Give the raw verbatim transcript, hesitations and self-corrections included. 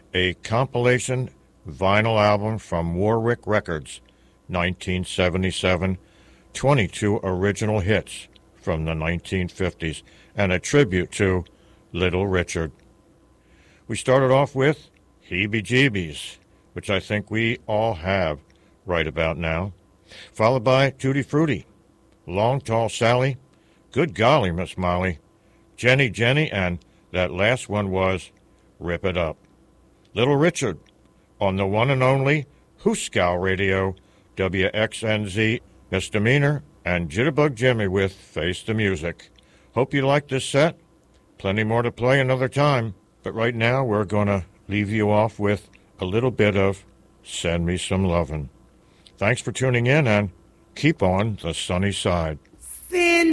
a compilation vinyl album from Warwick Records, nineteen seventy-seven, twenty-two original hits from the nineteen fifties, and a tribute to Little Richard. We started off with Heebie-Jeebies, which I think we all have right about now, followed by Tutti Frutti, Long Tall Sally, Good Golly, Miss Molly, Jenny Jenny, and that last one was Rip It Up. Little Richard on the one and only Hooskow Radio, W X N Z, Misdemeanor, and Jitterbug Jimmy with Face the Music. Hope you like this set. Plenty more to play another time, but right now we're going to leave you off with a little bit of Send Me Some Lovin'. Thanks for tuning in, and keep on the sunny side. Send